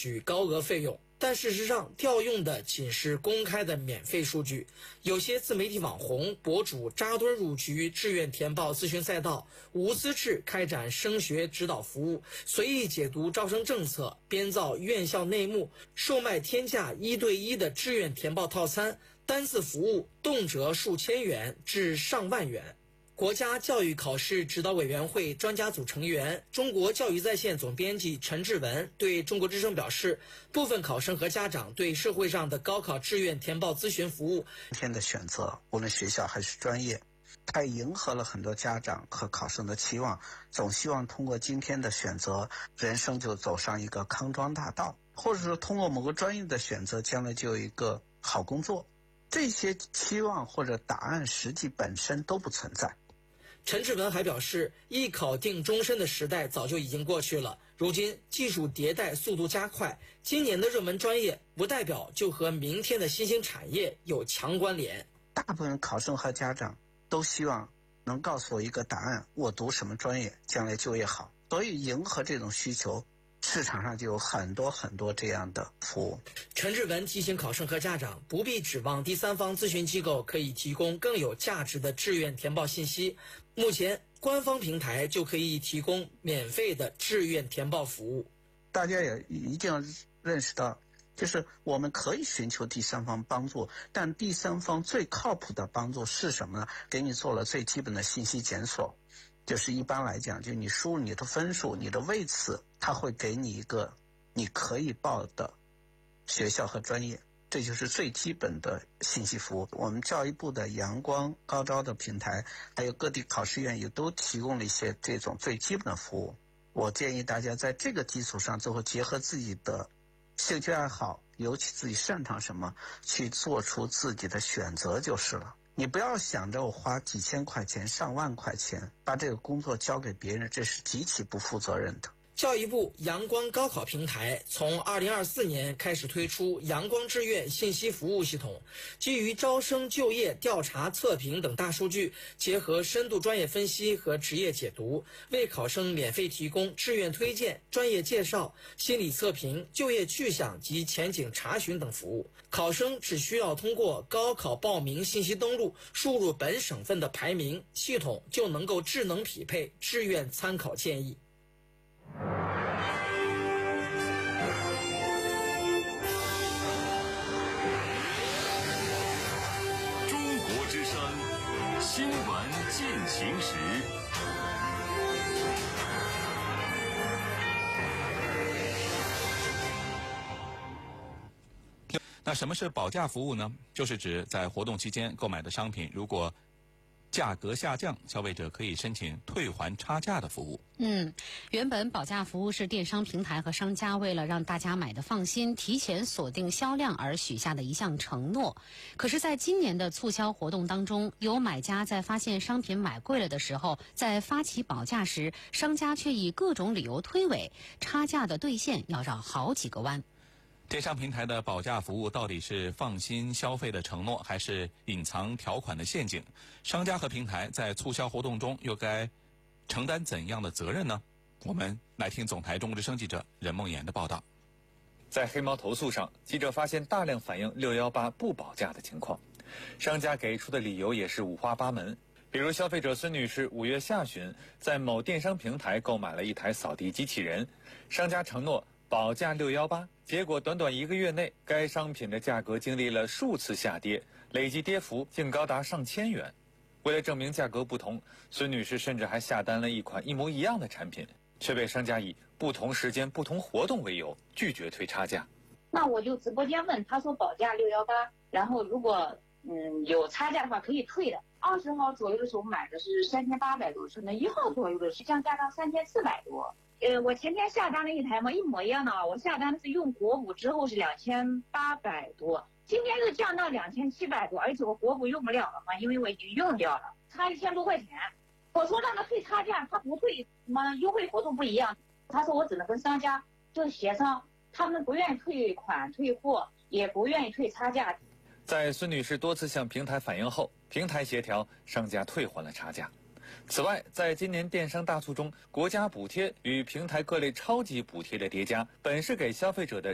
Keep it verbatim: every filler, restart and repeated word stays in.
取高额费用。但事实上，调用的仅是公开的免费数据。有些自媒体网红、博主扎堆入局志愿填报咨询赛道，无资质开展升学指导服务，随意解读招生政策，编造院校内幕，售卖天价一对一的志愿填报套餐，单次服务动辄数千元至上万元。国家教育考试指导委员会专家组成员、中国教育在线总编辑陈志文对中国之声表示，部分考生和家长对社会上的高考志愿填报咨询服务今天的选择，无论学校还是专业，它迎合了很多家长和考生的期望，总希望通过今天的选择，人生就走上一个康庄大道，或者说通过某个专业的选择，将来就有一个好工作。这些期望或者答案实际本身都不存在。 陈志文还表示，一考定终身的时代早就已经过去了，如今技术迭代速度加快，今年的热门专业不代表就和明天的新兴产业有强关联。 大部分考生和家长都希望能告诉我一个答案，我读什么专业将来就业好，所以迎合这种需求，市场上就有很多很多这样的服务。 陈志文提醒考生和家长，不必指望第三方咨询机构可以提供更有价值的志愿填报信息，目前官方平台就可以提供免费的志愿填报服务。 大家也一定要认识到，就是我们可以寻求第三方帮助，但第三方最靠谱的帮助是什么呢？给你做了最基本的信息检索，就是一般来讲，就你输入你的分数、你的位次，他会给你一个你可以报的学校和专业，这就是最基本的信息服务。我们教育部的阳光、高招的平台，还有各地考试院也都提供了一些这种最基本的服务。我建议大家在这个基础上，最后结合自己的兴趣爱好，尤其自己擅长什么，去做出自己的选择就是了。你不要想着我花几千块钱、上万块钱把这个工作交给别人，这是极其不负责任的。 教育部阳光高考平台从二零二四年开始推出阳光志愿信息服务系统，基于招生、就业、调查、测评等大数据，结合深度专业分析和职业解读，为考生免费提供志愿推荐、专业介绍、心理测评、就业去向及前景查询等服务。考生只需要通过高考报名信息登录，输入本省份的排名，系统就能够智能匹配志愿参考建议。 中国之声新闻进行时。 那什么是保价服务呢？就是指在活动期间购买的商品，如果价格下降，消费者可以申请退还差价的服务。 嗯，原本保价服务是电商平台和商家为了让大家买的放心，提前锁定销量而许下的一项承诺。可是在今年的促销活动当中，有买家在发现商品买贵了的时候，在发起保价时，商家却以各种理由推诿，差价的兑现要绕好几个弯。 电商平台的保价服务到底是放心消费的承诺，还是隐藏条款的陷阱？商家和平台在促销活动中又该承担怎样的责任呢？我们来听总台中国之声记者任梦妍的报道。 在黑猫投诉上，记者发现大量反映六一八不保价的情况，商家给出的理由也是五花八门。比如消费者孙女士五月下旬在某电商平台购买了一台扫地机器人，商家承诺保价六一八，结果短短一个月内，该商品的价格经历了数次下跌，累计跌幅竟高达上千元。为了证明价格不同，孙女士甚至还下单了一款一模一样的产品，却被商家以不同时间、不同活动为由拒绝退差价。 那我就直播间问，他说保价六一八，然后如果嗯有差价的话可以退的。二十号左右的时候买的是三千八百多，可能一号左右的是降价到三千四百多。呃，我前天下单了一台嘛，一模一样的啊。我下单是用国补之后是两千八百多，今天又降到两千七百多，而且我国补用不了了嘛，因为我已经用掉了，差一千多块钱。我说让他退差价，他不退，什么优惠活动不一样。他说我只能跟商家就协商，他们不愿意退款退货，也不愿意退差价。 在孙女士多次向平台反映后，平台协调商家退还了差价。此外，在今年电商大促中，国家补贴与平台各类超级补贴的叠加，本是给消费者的